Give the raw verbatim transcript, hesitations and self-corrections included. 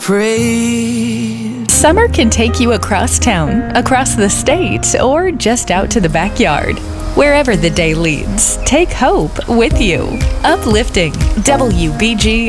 Praise. Summer can take you across town, across the state, or just out to the backyard. Wherever the day leads, take hope with you. Uplifting W B G